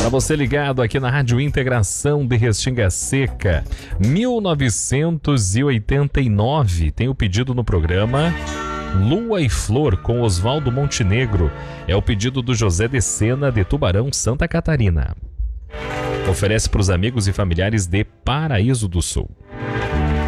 Para você ligado aqui na Rádio Integração de Restinga Seca, 1989, tem o pedido no programa Lua e Flor com Oswaldo Montenegro. É o pedido do José de Sena, de Tubarão, Santa Catarina. Oferece para os amigos e familiares de Paraíso do Sul.